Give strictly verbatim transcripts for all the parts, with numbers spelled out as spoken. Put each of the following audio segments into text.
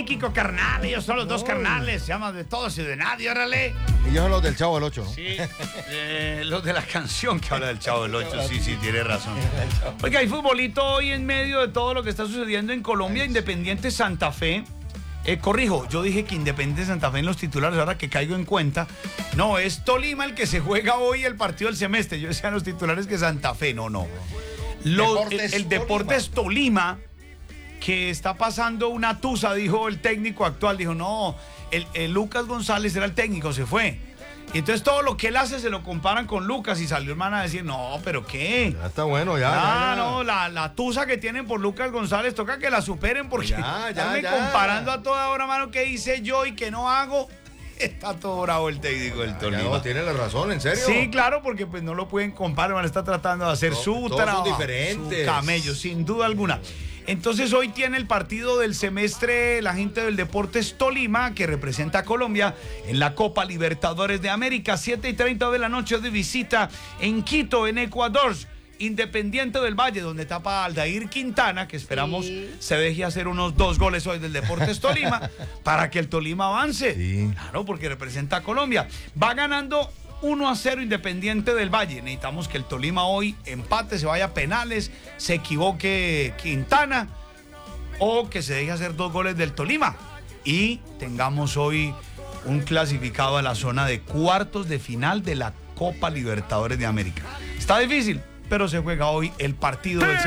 psíquico, carnal. Ellos son los no. dos carnales. Se llaman de todos y de nadie, órale. Ellos son los del Chavo del Ocho, ¿no? Sí, eh, los de la canción que habla del Chavo del Ocho. Sí, sí, tiene razón. Oiga, hay futbolito hoy en medio de todo lo que está sucediendo en Colombia. Independiente Santa Fe. Eh, corrijo, yo dije que Independiente Santa Fe en los titulares, ahora que caigo en cuenta. No, es Tolima el que se juega hoy el partido del semestre. Yo decía en los titulares que Santa Fe, no, no. Los, Deportes el, el Deportes Tolima, que está pasando una tusa, dijo el técnico actual. Dijo, no, el, el Lucas González era el técnico, se fue. Y entonces todo lo que él hace se lo comparan con Lucas y salió el man a decir, no, pero ¿qué? Ya está bueno, ya. Ah, ya, ya. no, la, la tusa que tienen por Lucas González, toca que la superen porque ya, ya, ya. comparando a toda hora, mano, qué hice yo y qué no hago. Está todo bravo el técnico del Tolima. No, tiene la razón, ¿en serio? Sí, claro, porque pues no lo pueden comparar, man, está tratando de hacer no, su trabajo, diferentes. su camello, sin duda alguna. Entonces hoy tiene el partido del semestre la gente del Deportes Tolima, que representa a Colombia en la Copa Libertadores de América, siete y treinta de la noche de visita en Quito, en Ecuador. Independiente del Valle, donde tapa Aldair Quintana, que esperamos sí. se deje hacer unos dos goles hoy del Deportes Tolima, para que el Tolima avance. Sí. Claro, porque representa a Colombia. Va ganando uno a cero Independiente del Valle. Necesitamos que el Tolima hoy empate, se vaya a penales, se equivoque Quintana o que se deje hacer dos goles del Tolima y tengamos hoy un clasificado a la zona de cuartos de final de la Copa Libertadores de América. Está difícil, pero se juega hoy el partido del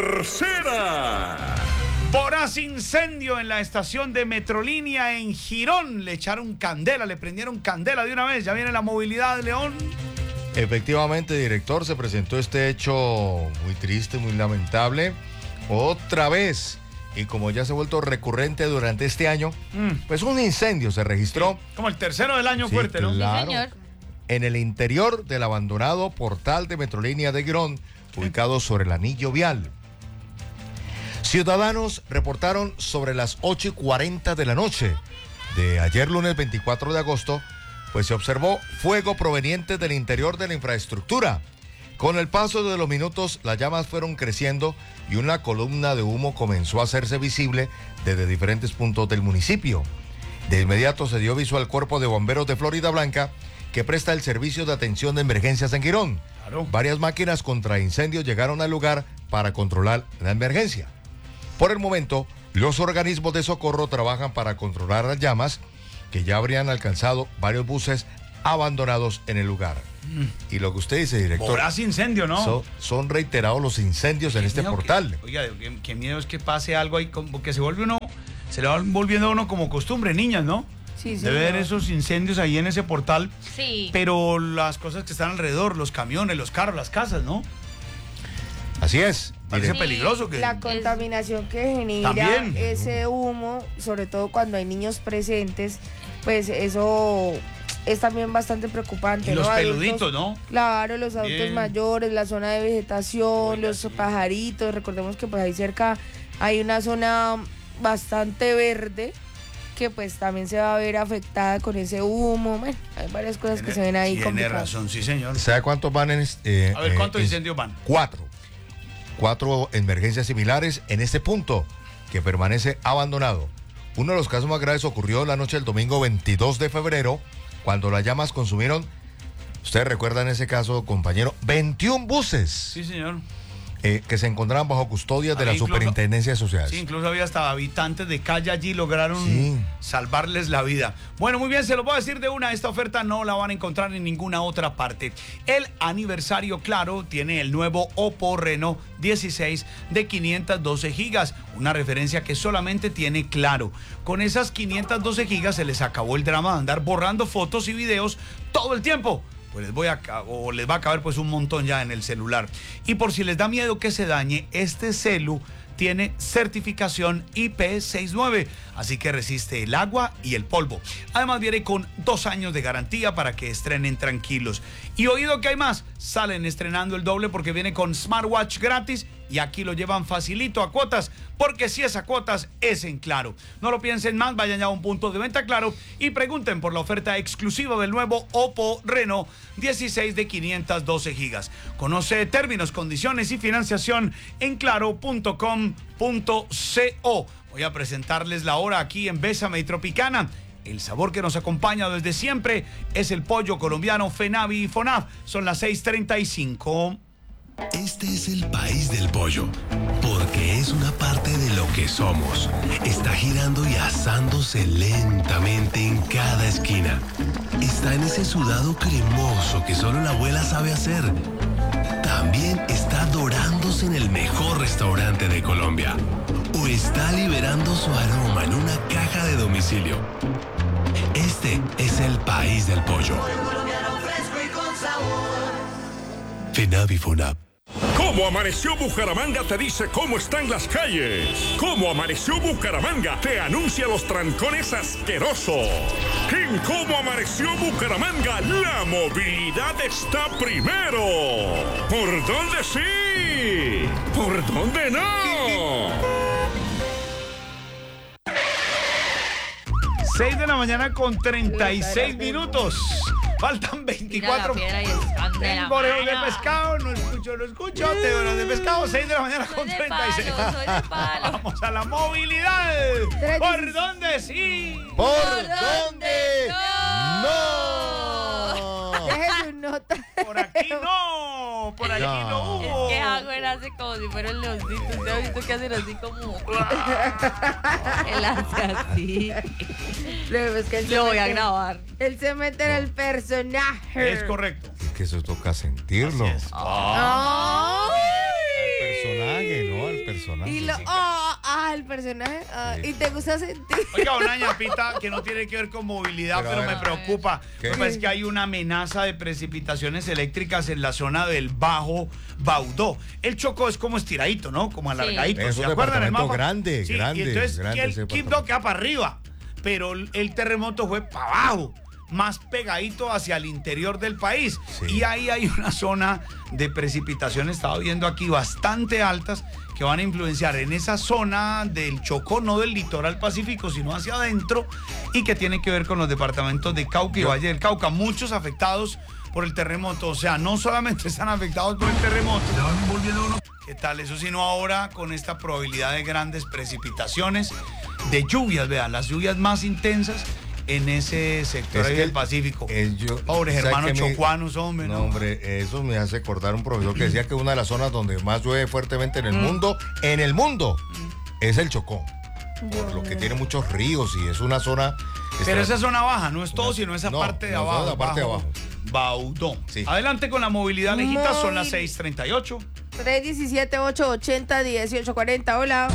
Tercera. Voraz incendio en la estación de Metrolínea en Girón. Le echaron candela, le prendieron candela de una vez. Ya viene la movilidad de León. Efectivamente, director, se presentó este hecho muy triste, muy lamentable. Otra vez, y como ya se ha vuelto recurrente durante este año, mm. pues un incendio se registró. Sí, como el tercero del año sí, fuerte, ¿no? Claro, sí, señor. En el interior del abandonado portal de Metrolínea de Girón, ubicado sobre el anillo vial. Ciudadanos reportaron sobre las ocho y cuarenta de la noche de ayer lunes veinticuatro de agosto, pues se observó fuego proveniente del interior de la infraestructura. Con el paso de los minutos, las llamas fueron creciendo y una columna de humo comenzó a hacerse visible desde diferentes puntos del municipio. De inmediato se dio viso al Cuerpo de Bomberos de Florida Blanca, que presta el servicio de atención de emergencias en Girón. Claro. Varias máquinas contra incendios llegaron al lugar para controlar la emergencia. Por el momento, los organismos de socorro trabajan para controlar las llamas, que ya habrían alcanzado varios buses abandonados en el lugar. Mm. Y lo que usted dice, director... Voraz incendio, ¿no? Son, son reiterados los incendios en este portal. Que, oiga, qué, qué miedo es que pase algo ahí, como que se vuelve uno, se le va volviendo a uno como costumbre, niñas, ¿no? Sí, sí. De ver esos incendios ahí en ese portal. Sí. Pero las cosas que están alrededor, los camiones, los carros, las casas, ¿no? Así es. Parece Sí, peligroso que... La contaminación que genera También. ese humo, sobre todo cuando hay niños presentes, pues eso es también bastante preocupante. Y los ¿no? peluditos, Adultos, ¿no? Claro, los adultos Bien. mayores, la zona de vegetación, Oiga, los sí. pajaritos. Recordemos que pues ahí cerca hay una zona bastante verde que pues también se va a ver afectada con ese humo. Bueno, hay varias cosas que se ven ahí Tiene complicadas. razón, sí, señor. ¿Sabe cuántos van en este? Eh, A ver, ¿cuántos eh, incendios van? Cuatro. Cuatro emergencias similares en este punto que permanece abandonado. Uno de los casos más graves ocurrió la noche del domingo veintidós de febrero, cuando las llamas consumieron, ustedes recuerdan ese caso, compañero, veintiún buses. Sí, señor. Eh, que se encontraban bajo custodia de Había la incluso- Superintendencia de Sociedades. Sí, incluso había hasta habitantes de calle allí, lograron Sí. salvarles la vida. Bueno, muy bien, se lo voy a decir de una, esta oferta no la van a encontrar en ninguna otra parte. El aniversario, claro, tiene el nuevo Oppo Reno dieciséis de quinientos doce gigas, una referencia que solamente tiene Claro. Con esas quinientos doce gigas se les acabó el drama de andar borrando fotos y videos todo el tiempo. Pues les voy a o les va a caber pues un montón ya en el celular. Y por si les da miedo que se dañe, este celu tiene certificación I P sesenta y nueve, así que resiste el agua y el polvo. Además viene con dos años de garantía para que estrenen tranquilos. Y oído que hay más, salen estrenando el doble porque viene con smartwatch gratis y aquí lo llevan facilito a cuotas, porque si es a cuotas es en Claro. No lo piensen más, vayan ya a un punto de venta Claro y pregunten por la oferta exclusiva del nuevo Oppo Reno dieciséis de quinientos doce gigas. Conoce términos, condiciones y financiación en claro punto com punto co. Voy a presentarles la hora aquí en Bésame y Tropicana. El sabor que nos acompaña desde siempre es el pollo colombiano FENAVI y FONAV. Son las seis treinta y cinco. Este es el país del pollo, porque es una parte de lo que somos. Está girando y asándose lentamente en cada esquina. Está en ese sudado cremoso que solo la abuela sabe hacer. También está dorándose en el mejor restaurante de Colombia. O está liberando su aroma en una caja de domicilio. Este es el país del pollo. FENAVI FONAV. Cómo amaneció Bucaramanga te dice cómo están las calles. Cómo amaneció Bucaramanga te anuncia los trancones asquerosos. En Cómo amaneció Bucaramanga la movilidad está primero. ¿Por dónde sí? ¿Por dónde no? seis de la mañana con treinta y seis minutos. Faltan veinticuatro. Tengo orejas de pescado, no escucho, no escucho. Tengo orejas de pescado, seis de la mañana con treinta y seis. Vamos a la movilidad. ¿Por dónde sí? ¿Por dónde no? Deje su nota. Por aquí no. Por aquí no, No. hubo. Es que Jaguar hace como si fuera el leoncito. ¿Usted ha visto que hacen así como? Él hace así. Luego es que él se Lo voy a mete- grabar. Él se mete en el personaje. Es correcto. Es que eso toca sentirlo. Así es. Ay. Al personaje, ¿no? Al personaje. Y lo, oh, ah, el personaje. ah, Sí. Y te gusta sentir. Oiga, una ñapita que no tiene que ver con movilidad, Pero pero, a me ver. preocupa. ¿Qué? Pues es que hay una amenaza de precipitaciones eléctricas en la zona del Bajo Baudó. El Chocó es como estiradito, ¿no? Como alargadito. Es ¿Se un acuerdan el departamento mapa? grande, Sí, grande, y entonces grande el ese Quibdó departamento. queda para arriba, pero el el terremoto fue para abajo, más pegadito hacia el interior del país. Sí. Y ahí hay una zona de precipitaciones, estaba viendo aquí, bastante altas, que van a influenciar en esa zona del Chocó, no del litoral pacífico, sino hacia adentro, y que tiene que ver con los departamentos de Cauca y Yo- Valle del Cauca, muchos afectados por el terremoto. O sea, no solamente están afectados por el terremoto, ¿qué tal? Eso, sino ahora con esta probabilidad de grandes precipitaciones, de lluvias, vean, las lluvias más intensas en ese sector Es ahí que del Pacífico. Eh, yo- Pobres ¿sabe hermanos qué me- chocuanos, hombre. No, No, hombre, eso me hace acordar un profesor que decía que una de las zonas donde más llueve fuertemente en el mundo, en el mundo, es el Chocó. Por lo que tiene muchos ríos y es una zona... Pero está- esa zona baja, no es todo, sino esa No, parte de no, abajo. la parte de Bajo abajo. Baudó. Sí. Adelante con la movilidad, Lejita, son las Móvil. seis treinta y ocho. tres diecisiete, ocho ochenta, dieciocho cuarenta. Hola.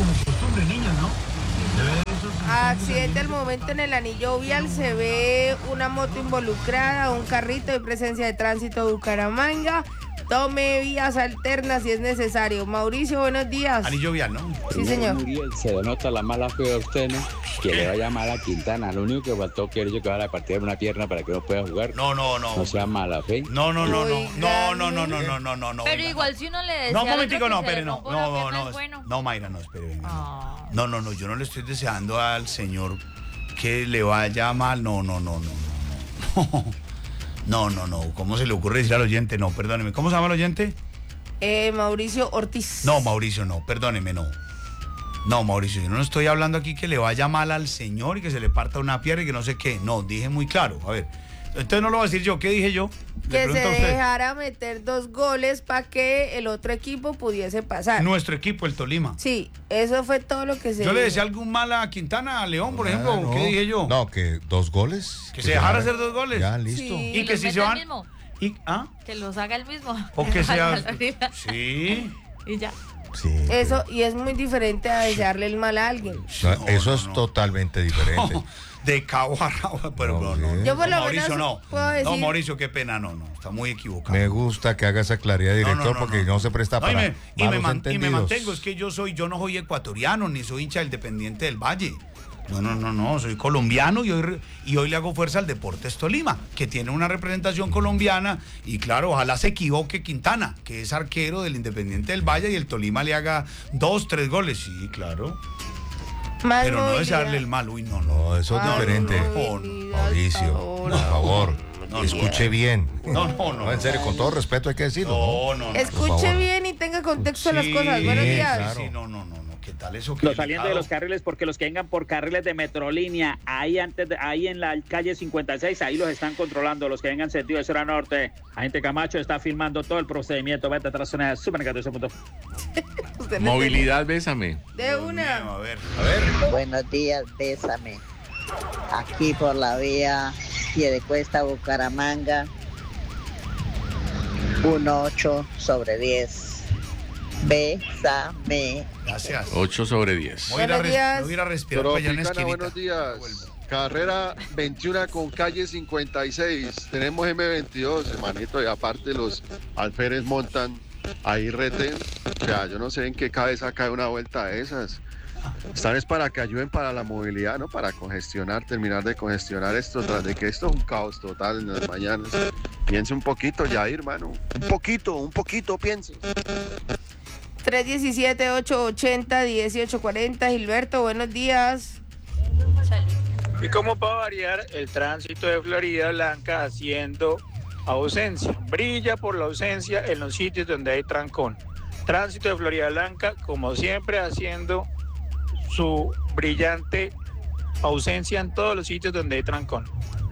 Accidente al momento en el anillo vial. Se ve una moto involucrada, un carrito de presencia de tránsito de Bucaramanga. Tome vías alternas si es necesario. Mauricio, buenos días. Anillo vial, ¿no? Sí, señor. Muriel, se le nota la mala fe a usted, ¿no? Que le va a llamar a Quintana. Lo único que faltó que él que va a partir una pierna para que no pueda jugar. No, no, no. No sea mala fe. No, no, no, no. Oiga, No, no, no, no, no, no, no, no. Pero venga, igual si uno le desea No, al un otro momentico, que no, se le espere, no. rompa una No, pierna, no, es es- bueno. no, Mayra, no, espere, venga. Ah. No, no, no, yo no le estoy deseando al señor que le vaya mal. No, no, no, no, no, no. No, no, no. ¿Cómo se le ocurre decir al oyente? No, perdóneme. ¿Cómo se llama el oyente? Eh, Mauricio Ortiz. No, Mauricio, no, perdóneme, no. No, Mauricio, yo no estoy hablando aquí que le vaya mal al señor y que se le parta una pierna y que no sé qué. No, dije muy claro. A ver, entonces no lo voy a decir yo. ¿Qué dije yo? Le Que se pregunto a usted. dejara meter dos goles para que el otro equipo pudiese pasar. Nuestro equipo, el Tolima. Sí, eso fue todo lo que se Yo le dijo. decía algún mal a Quintana, a León, por Ah, ejemplo. no. ¿Qué dije yo? No, que dos goles. Que se dejara hacer dos goles. Ya, listo. Sí. Y que los si meta se el van. mismo. Y, ¿ah? Que los haga el mismo. O que sea. Arriba. Sí. Y ya. Sí. Eso, y es muy diferente a desearle el mal a alguien. No, No, eso no, es no. totalmente diferente. De cabo a rabo, pero No, no, no, sí. Yo por no, lo Mauricio, menos no. puedo No, decir- Mauricio, qué pena, no, no, está muy equivocado. Me gusta que haga esa claridad, No, no, director, no, porque no. no se presta No, y para me, y, me malos man- y me entendidos. mantengo, es que yo soy, yo no soy ecuatoriano, ni soy hincha del Independiente del Valle. No, no, no, no, soy colombiano y hoy, re- y hoy le hago fuerza al Deportes Tolima, que tiene una representación colombiana y claro, ojalá se equivoque Quintana, que es arquero del Independiente del Valle y el Tolima le haga dos, tres goles, sí, claro. Más Pero no movilidad. desearle el mal, uy, no, no. No, eso es Más diferente. movilidad Mauricio, ahora. por favor, No, escuche no. bien. No, no, no. No, en serio, con todo respeto hay que decirlo. No, no, no. Escuche favor. bien y tenga contexto de las Sí, cosas. Buenos días. claro. Sí, no, no, no, no, qué ¿Qué tal eso? Los saliendo de los carriles, porque los que vengan por carriles de Metrolínea, ahí antes de, ahí en la calle cincuenta y seis, ahí los están controlando, los que vengan sentido de Zona Norte. Agente Camacho está filmando todo el procedimiento. Vete atrás, zona super catorce punto. Movilidad, bésame. De una. A ver, A ver. Buenos días, bésame. Aquí por la vía Piedecuesta, Bucaramanga, un ocho sobre diez. Bésame. gracias. ocho sobre diez. Voy a ir a, Buenos res- días. voy a, ir a respirar para allá en la Tropicana, esquinita. buenos días. Carrera veintiuno con calle cincuenta y seis. Tenemos eme veintidós, hermanito, y aparte los alférez montan ahí retén. O sea, yo no sé en qué cabeza cae una vuelta de esas. Están es para que ayuden para la movilidad, ¿no? Para congestionar, terminar de congestionar esto, tras de que esto es un caos total en las mañanas. Piense un poquito, ya, hermano. Un poquito, un poquito, piense. tres diecisiete, ocho ochenta, dieciocho cuarenta. Gilberto, buenos días. ¿Y cómo para variar el tránsito de Florida Blanca haciendo ausencia? Brilla por la ausencia en los sitios donde hay trancón. Tránsito de Florida Blanca, como siempre, haciendo su brillante ausencia en todos los sitios donde hay trancón.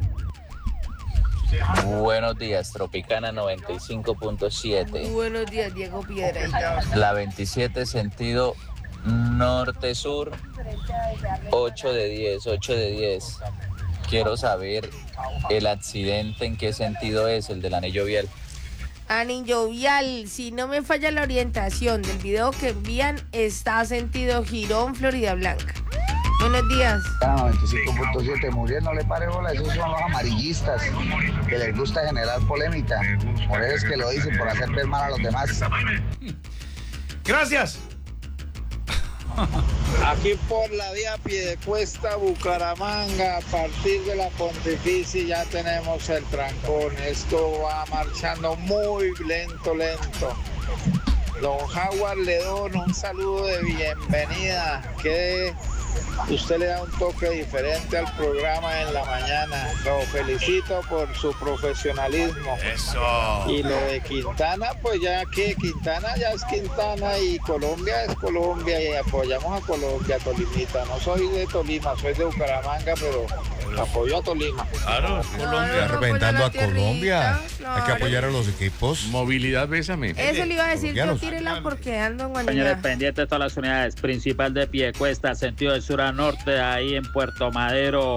Buenos días, Tropicana noventa y cinco punto siete. Buenos días, Diego Piedra. La veintisiete sentido norte-sur, ocho de diez, ocho de diez. Quiero saber el accidente en qué sentido es, el del anillo vial. Anillo vial, si no me falla la orientación del video que envían, está sentido Girón, Florida Blanca. Buenos días. noventa y cinco punto siete, Muriel, no le pare bola, esos son los amarillistas que les gusta generar polémica. Mujeres que lo dicen por hacer ver mal a los demás. Gracias. Aquí por la vía Piedecuesta, Bucaramanga, a partir de la Pontificia ya tenemos el trancón. Esto va marchando muy lento, lento. Don Howard Ledón, un saludo de bienvenida. Que usted le da un toque diferente al programa en la mañana. Lo felicito por su profesionalismo. Eso. Y lo de Quintana, pues ya que Quintana ya es Quintana y Colombia es Colombia y apoyamos a Colombia, Tolimita. No soy de Tolima, soy de Bucaramanga, pero apoyo a Tolima. Claro, Colombia. Representando a Colombia. Hay que apoyar a los equipos. Movilidad, bésame. Eso le iba a decir yo, tírela porque ando en Señores Guaniná. pendientes de todas las unidades, principal de Piedecuesta, sentido de sur a norte, ahí en Puerto Madero,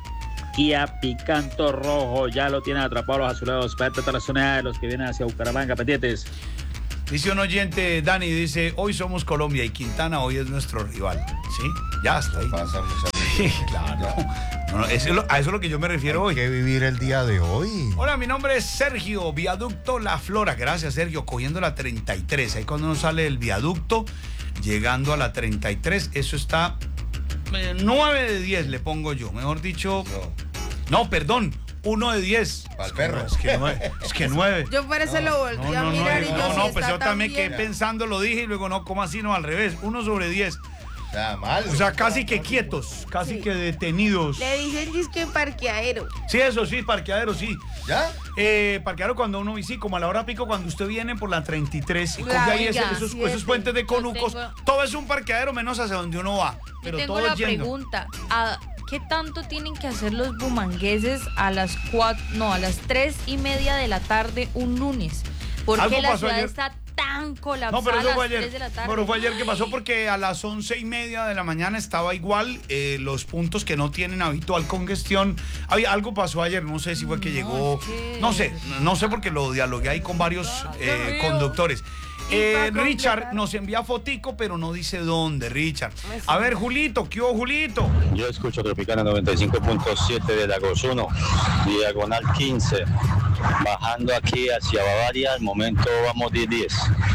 Kia Picanto Rojo, ya lo tienen atrapado los azulejos. Pendientes de todas las unidades, los que vienen hacia Bucaramanga, pendientes. Dice un oyente, Dani, dice, hoy somos Colombia y Quintana hoy es nuestro rival. ¿Sí? Ya está ahí. Pasa, Sí, claro. No, no, eso es lo- a eso es lo que yo me refiero hoy. Hay que vivir el día de hoy. Hola, mi nombre es Sergio, viaducto La Flora. Gracias, Sergio, cogiendo la treinta y tres. Ahí cuando uno sale del viaducto, llegando a la treinta y tres, eso está eh, nueve de diez, le pongo yo. Mejor dicho, no, perdón, uno de diez. Para el perro. Es que nueve. Es que nueve. Yo por eso lo volteé a mirar y yo no, sí no, está pues yo tan también quedé bien. pensando, lo dije y luego no, ¿cómo así? No, al revés, uno sobre diez. Nada mal. O sea, casi que quietos, casi Sí. que detenidos. Le dicen disque parqueadero. Sí, eso sí, parqueadero, sí. ¿Ya? Eh, parqueadero cuando uno, y sí, como a la hora pico, cuando usted viene por la treinta y tres y coge La ahí ese- Villa, esos, siete. esos puentes de conucos, tengo- todo es un parqueadero menos hacia donde uno va. Yo Pero tengo todo la es yendo. pregunta, ¿a qué tanto tienen que hacer los bumangueses a las cuatro, no, a las tres y media de la tarde un lunes? ¿Por Algo qué la pasó ciudad ayer. está tan colapsada No, pero a eso las fue ayer. tres de la tarde? Pero fue ayer que pasó Ay. porque a las once y media de la mañana estaba igual. eh, los puntos que no tienen habitual congestión. Había, algo pasó ayer, no sé si fue que No, llegó. es que- No sé, no sé porque lo dialogué ahí con varios eh, río. conductores. Y Eh, para completar- Richard nos envía fotico, pero no dice dónde, Richard. A ver, Julito, ¿qué hubo, Julito? Yo escucho Tropicana noventa y cinco punto siete de Lagos uno, diagonal quince, bajando aquí hacia Bavaria, al momento vamos diez diez.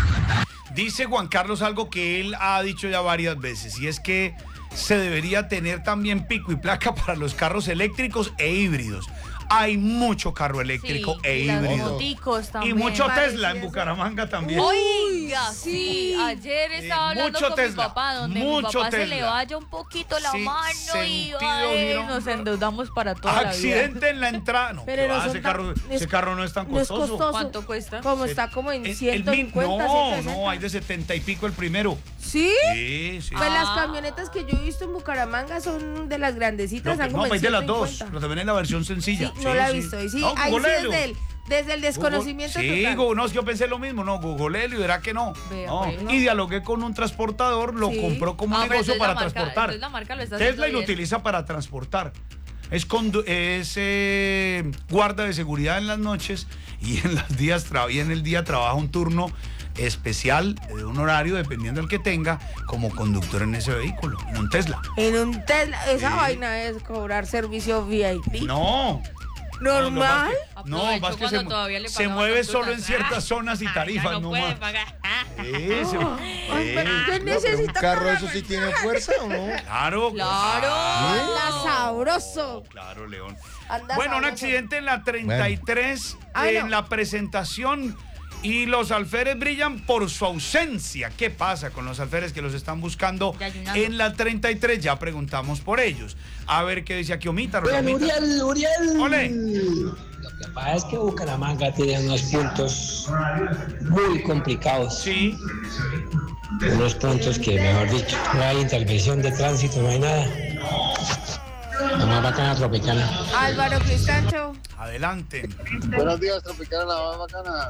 Dice Juan Carlos algo que él ha dicho ya varias veces, y es que se debería tener también pico y placa para los carros eléctricos e híbridos. hay mucho carro eléctrico Sí, e y las híbrido. moticos Y también. mucho Parece Tesla en eso. Bucaramanga también. Oiga, sí. Ayer estaba hablando mucho con Tesla, mi papá, donde mi mucho papá se Tesla. le vaya un poquito la Sí, mano y sentido ay, girón. nos endeudamos para toda la vida. Accidente en la entrada. No, Pero ¿qué no va? son ese, tan- carro, es- ese carro no es tan no es costoso. costoso. ¿Cuánto cuesta? Como está como en El- el ciento min- cincuenta, no, ciento sesenta. no, hay de setenta y pico el primero. ¿Sí? Sí, sí. Pues las Ah. camionetas que yo he visto en Bucaramanga son de las grandecitas. No, están que- como no, en hay de las ciento dos, cincuenta. pero también es la versión sencilla. Sí, no la he visto. Y sí, No, ahí sí googleelo. desde el, desde el desconocimiento Sí, total. go- no, es que yo pensé lo mismo, no, googleelo y verá que no. Vea, No, pues, no. Y dialogué con un transportador, lo Sí. compró como Ah, un pero negocio entonces para la marca- transportar. entonces la marca lo está Tesla haciendo y lo bien. utiliza para transportar. Es, condu- es eh, guarda de seguridad en las noches y en, los días tra- y en el día trabaja un turno especial de un horario dependiendo del que tenga como conductor en ese vehículo, en un Tesla. En un Tesla, esa Sí. vaina es cobrar servicio V I P. No. ¿Normal? No, Aprovechó más que cuando se, todavía le se pagaban mueve las solo en cuotas. ciertas zonas y tarifas, no no puede más. pagar. Sí, se- Ay, pero sí. usted ¿Un necesita carro pagar- eso sí tiene fuerza o no? Claro. Claro. Anda sabroso. Claro, León. Anda Bueno, un sabroso. accidente en la treinta y tres, Ay, en no. la presentación, y los alférez brillan por su ausencia. ¿Qué pasa con los alférez que los están buscando Ya ayunando. en la treinta y tres? Ya preguntamos por ellos. A ver qué dice aquí Omita. Oigan, Omita. Uriel, Uriel. Ole. Lo que pasa es que Bucaramanga tiene unos puntos muy complicados. Sí. Unos puntos que, mejor dicho, no hay intervención de tránsito, no hay nada. La más bacana Tropicana. Álvaro Cristancho. Adelante. Buenos días, Tropicana, la más bacana.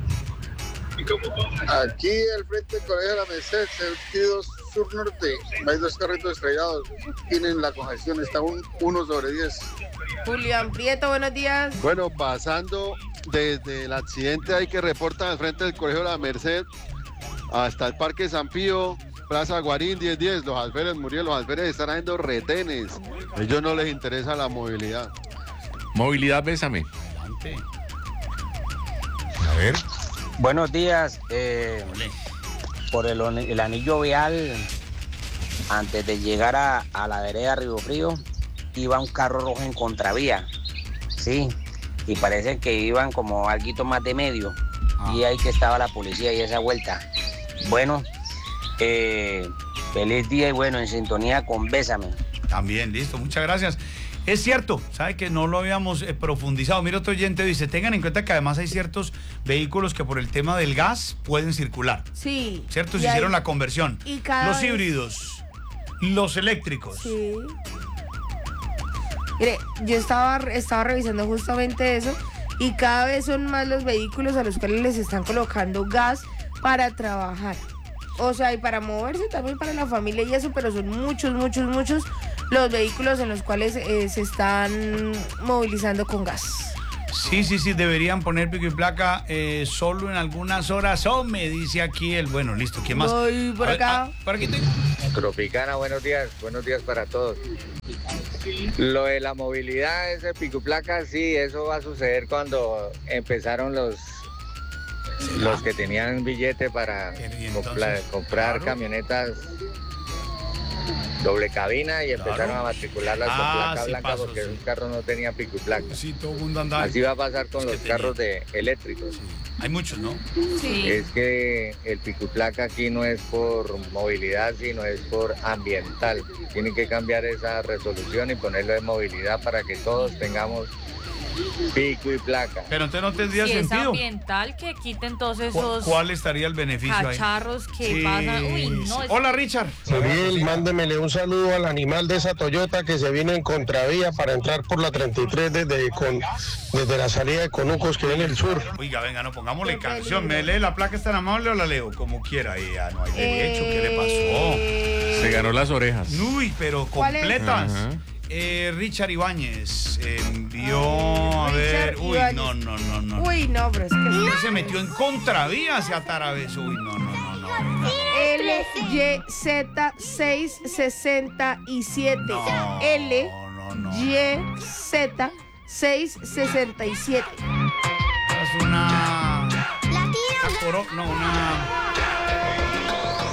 Aquí al frente del Colegio de la Merced, sentido sur-norte, hay dos carritos estrellados. Tienen la congestión, está un uno sobre diez. Julián Prieto, buenos días. Bueno, pasando desde el accidente ahí que reportan al frente del Colegio de la Merced hasta el Parque San Pío, Plaza Guarín diez diez, los alférez murieron, los alférez están haciendo retenes. A ellos no les interesa la movilidad. Movilidad, bésame. Adelante. A ver. Buenos días. eh, por el, el anillo vial, antes de llegar a, a la vereda Río Frío, iba un carro rojo en contravía. Sí, y parece que iban como algo más de medio. Ah. Y ahí que estaba la policía y esa vuelta. Bueno, eh, feliz día y bueno, en sintonía con Bésame. También, listo, muchas gracias. Es cierto, sabe que no lo habíamos eh, profundizado. Mira, otro oyente dice, tengan en cuenta que además hay ciertos vehículos que por el tema del gas pueden circular. Sí. ¿Cierto? Y Se hicieron hay- la conversión. y cada Los vez- híbridos, los eléctricos. Sí. Mire, yo estaba, estaba revisando justamente eso y cada vez son más los vehículos a los cuales les están colocando gas para trabajar. O sea, y para moverse también para la familia y eso, pero son muchos, muchos, muchos los vehículos en los cuales eh, se están movilizando con gas. Sí, sí, sí, deberían poner pico y placa eh, solo en algunas horas. O me dice aquí el, bueno, listo, ¿quién más? Voy por A ver, acá. ah, por aquí tengo. Tropicana, buenos días, buenos días para todos. Lo de la movilidad, ese pico y placa, sí, eso va a suceder cuando empezaron los los que tenían billete para compla- comprar camionetas doble cabina y empezaron a matricularlas con Ah, placa sí blanca pasó, porque sí. esos carros no tenían pico y placa. Sí, todo el mundo anda. Así va a pasar con los carros de eléctricos. Hay muchos, ¿no? Es que el pico y placa aquí no es por movilidad, sino es por ambiental. Tienen que cambiar esa resolución y ponerlo de movilidad para que todos tengamos pico y placa. Pero entonces no tendría Si es sentido. ambiental, que quiten todos ¿Cu- esos ¿Cuál estaría el beneficio ahí? cacharros que Sí, pasan. Uy, no. sí. es- Hola, Richard. Uriel, mándemele un saludo al animal de esa Toyota que se vino en contravía para entrar por la treinta y tres desde, con, desde la salida de Conucos que viene el sur. Oiga, venga, no pongámosle canción. ¿Me lee la placa, es tan amable o la leo? Como quiera. Y ya no hay derecho. ¿Qué le pasó? Se ganó las orejas. Uy, pero ¿Cuál es? completas. Ajá. Eh, Richard Ibáñez envió, a ver, Richard uy, Ibáñez. no, no, no, no. Uy, no, pero es que... Él se metió en contravía hacia Tarabeso. Uy, no, no, no, no. L Y Z seiscientos sesenta y siete. No, L no, no. Y Z seiscientos sesenta y siete. Es una... una coro- no, una...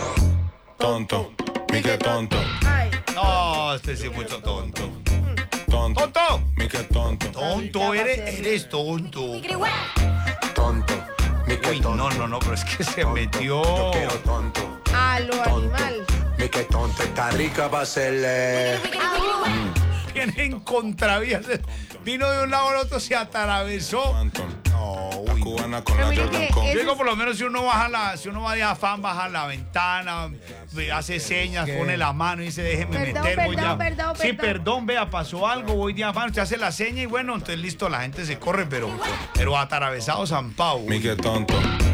Tonto, mi que tonto. Ay, No, este sí es mucho tonto. tonto. ¡Tonto! Mi que tonto. Tonto, eres, eres tonto. Tonto. Mi que Uy, tonto. no, no, no, pero es que se metió. Yo quiero tonto. A lo animal. Mi que tonto. Está rica para hacerle. Viene en contravías. Vino de un lado al otro, se atravesó. No, uy. Cubana con Pero la mire Jordan que con. eso- Yo digo, por lo menos si uno baja la, si uno va de afán, baja la ventana, ve- hace señas, pone la mano y dice, déjeme Perdón, meter, voy perdón, ya. perdón, Sí, perdón. perdón, vea, pasó algo, voy de afán, usted hace la seña y bueno, entonces listo, la gente se corre, pero, pero atravesado San Pau. Mi que tonto.